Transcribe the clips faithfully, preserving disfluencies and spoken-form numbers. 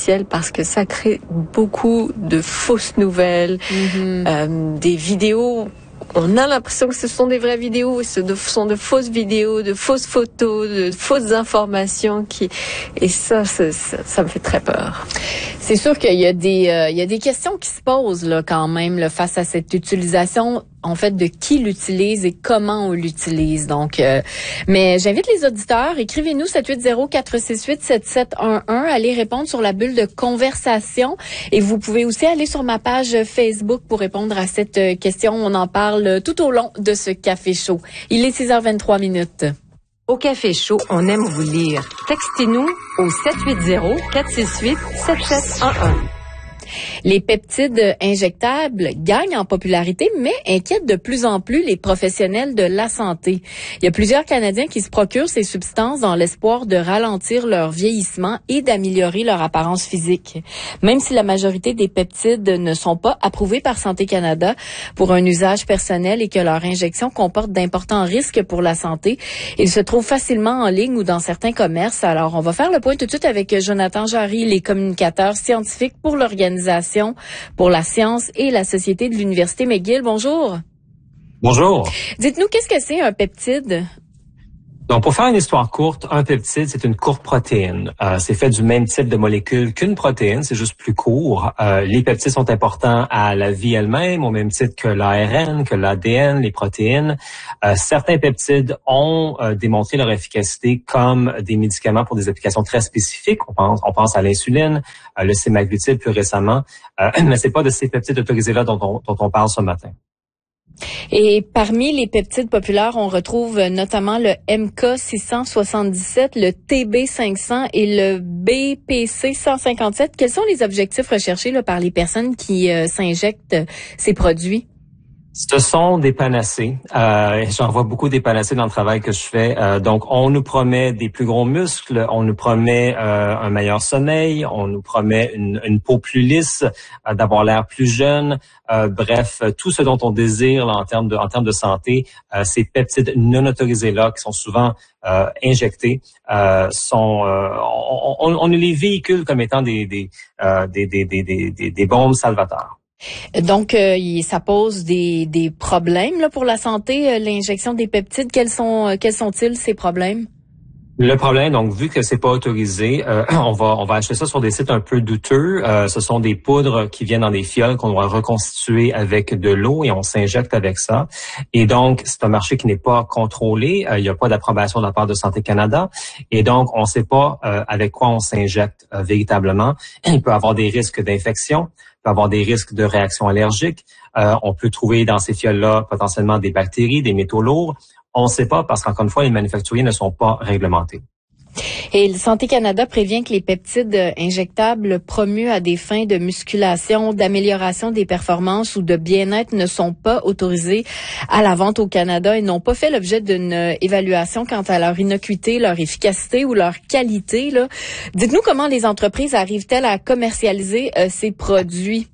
artificielle parce que ça crée beaucoup de fausses nouvelles, mm-hmm. euh, des vidéos. On a l'impression que ce sont des vraies vidéos, ce sont de fausses vidéos, de fausses photos, de fausses informations qui, et ça, ça, ça, ça me fait très peur. C'est sûr qu'il y a des, euh, il y a des questions qui se posent là quand même là, face à cette utilisation. En fait, de qui l'utilise et comment on l'utilise. Donc, euh, mais j'invite les auditeurs, écrivez-nous sept huit zéro quatre six huit sept sept un un, allez répondre sur la bulle de conversation et vous pouvez aussi aller sur ma page Facebook pour répondre à cette question. On en parle tout au long de ce Café Chaud. Il est six heures vingt-trois minutes. Au Café Chaud, on aime vous lire. Textez-nous au sept huit zéro quatre six huit sept sept un un. Les peptides injectables gagnent en popularité, mais inquiètent de plus en plus les professionnels de la santé. Il y a plusieurs Canadiens qui se procurent ces substances dans l'espoir de ralentir leur vieillissement et d'améliorer leur apparence physique. Même si la majorité des peptides ne sont pas approuvés par Santé Canada pour un usage personnel et que leur injection comporte d'importants risques pour la santé, ils se trouvent facilement en ligne ou dans certains commerces. Alors, on va faire le point tout de suite avec Jonathan Jarry, les communicateurs scientifiques pour l'organisation pour la science et la société de l'Université McGill. Bonjour. Bonjour. Dites-nous, qu'est-ce que c'est un peptide? Donc, pour faire une histoire courte, un peptide, c'est une courte protéine. Euh, c'est fait du même type de molécule qu'une protéine, c'est juste plus court. Euh, les peptides sont importants à la vie elle-même, au même titre que l'A R N, que l'A D N, les protéines. Euh, certains peptides ont euh, démontré leur efficacité comme des médicaments pour des applications très spécifiques. On pense, on pense à l'insuline, euh, le semaglutide plus récemment, euh, mais c'est pas de ces peptides autorisés-là dont on, dont on parle ce matin. Et parmi les peptides populaires, on retrouve notamment le M K six cent soixante-dix-sept, le T B cinq cents et le B P C cent cinquante-sept. Quels sont les objectifs recherchés là, par les personnes qui euh, s'injectent ces produits? Ce sont des panacées. Euh, j'en vois beaucoup des panacées dans le travail que je fais. Euh, donc, on nous promet des plus gros muscles, on nous promet euh, un meilleur sommeil, on nous promet une, une peau plus lisse, euh, d'avoir l'air plus jeune. Euh, bref, tout ce dont on désire là, en termes de, en termes de santé, euh, ces peptides non autorisés là, qui sont souvent euh, injectés, euh, sont, euh, on, on, on les véhicule comme étant des, des, euh, des, des, des, des, des, des bombes salvateurs. Donc, euh, ça pose des, des problèmes là, pour la santé, euh, l'injection des peptides. Quels sont, euh, quels sont-ils ces problèmes? Le problème, donc, vu que c'est pas autorisé, euh, on va on va acheter ça sur des sites un peu douteux. Euh, ce sont des poudres qui viennent dans des fioles qu'on doit reconstituer avec de l'eau et on s'injecte avec ça. Et donc, c'est un marché qui n'est pas contrôlé. Euh, il n'y a pas d'approbation de la part de Santé Canada. Et donc, on ne sait pas euh, avec quoi on s'injecte euh, véritablement. Il peut avoir des risques d'infection, il peut avoir des risques de réaction allergique. Euh, on peut trouver dans ces fioles-là potentiellement des bactéries, des métaux lourds. On ne sait pas parce qu'encore une fois, les manufacturiers ne sont pas réglementés. Et Santé Canada prévient que les peptides injectables promus à des fins de musculation, d'amélioration des performances ou de bien-être ne sont pas autorisés à la vente au Canada et n'ont pas fait l'objet d'une évaluation quant à leur innocuité, leur efficacité ou leur qualité. Là. Dites-nous comment les entreprises arrivent-elles à commercialiser euh, ces produits?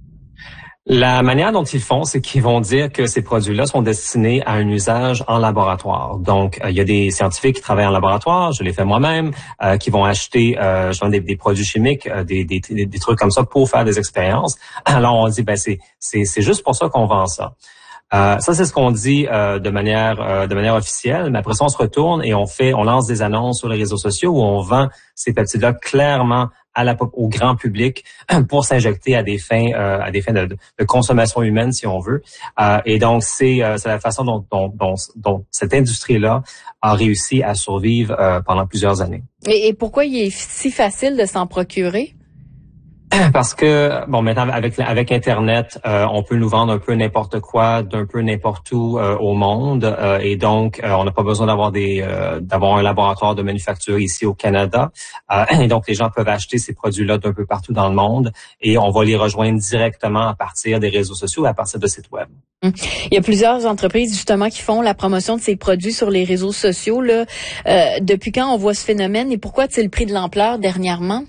La manière dont ils font, c'est qu'ils vont dire que ces produits-là sont destinés à un usage en laboratoire. Donc, euh, il y a des scientifiques qui travaillent en laboratoire, je l'ai fait moi-même, euh, qui vont acheter euh, genre des, des produits chimiques, euh, des, des, des trucs comme ça pour faire des expériences. Alors, on dit, ben c'est c'est c'est juste pour ça qu'on vend ça. Euh, ça, c'est ce qu'on dit euh, de manière euh, de manière officielle. Mais après ça, on se retourne et on fait, on lance des annonces sur les réseaux sociaux où on vend ces peptides-là clairement à la, au grand public pour s'injecter à des fins euh, à des fins de, de consommation humaine, si on veut. Euh, et donc, c'est, euh, c'est la façon dont, dont, dont, dont cette industrie-là a réussi à survivre euh, pendant plusieurs années. Et, et pourquoi il est si facile de s'en procurer? Parce que, bon, maintenant, avec avec Internet, euh, on peut nous vendre un peu n'importe quoi, d'un peu n'importe où euh, au monde. Euh, et donc, euh, on n'a pas besoin d'avoir des euh, d'avoir un laboratoire de manufacture ici au Canada. Euh, et donc, les gens peuvent acheter ces produits-là d'un peu partout dans le monde. Et on va les rejoindre directement à partir des réseaux sociaux, à partir de sites web. Il y a plusieurs entreprises, justement, qui font la promotion de ces produits sur les réseaux sociaux. Là. Euh, depuis quand on voit ce phénomène et pourquoi a-t-il pris de l'ampleur dernièrement?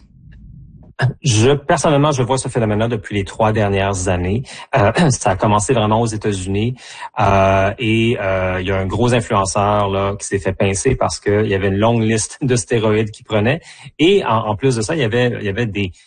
Je, personnellement, je vois ce phénomène-là depuis les trois dernières années. Euh, ça a commencé vraiment aux États-Unis euh, et euh, il y a un gros influenceur là qui s'est fait pincer parce que il y avait une longue liste de stéroïdes qu'il prenait et en, en plus de ça, il y avait il y avait des